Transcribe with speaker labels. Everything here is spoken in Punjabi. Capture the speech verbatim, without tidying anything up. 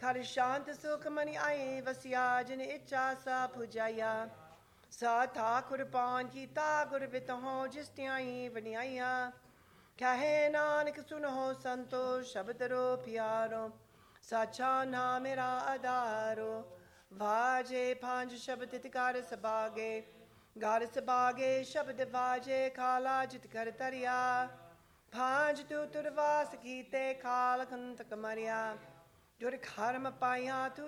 Speaker 1: ਖਰ ਸ਼ਾਂਤ ਸੁਖ ਮਨਿ ਆਏ ਵਸਿਆ ਜਿਨ ਇੱਛਾ ਸਾ ਪੁਜਾਇਆ ਸਾ ਠਾਕੁਰ ਪਾਨ ਕੀਤਾ ਗੁਰ ਬਿਤਹੁ ਜਿਸ ਧਿਆਈ ਵਡਿਆਈਆਂ ਕਹੇ ਨਾਨਕ ਸੁਨੋ ਸੰਤੋ ਸ਼ਬਦ ਰੋ ਪਿਆਰੋ ਸਾਚਾ ਨਾਮ ਮੇਰਾ ਆਧਾਰੋ ਵਾਜੇ ਪੰਜ ਸ਼ਬਦ ਤਿਤ ਕਰ ਸਬਾਗੇ ਗਰ ਸਬਾਗੇ ਸ਼ਬਦ ਵਾਜੇ ਖਾਲਾ ਜਿਤ ਕਰ ਤਰਿਆ ਪੰਜ ਤੂ ਤੁਰਵਾਸ ਕੀਤੇ ਖਾਲ ਖੰਤਕ ਮਰਿਆ ਜੁਰ ਖਰਮ ਪਾਇਆ ਤੂ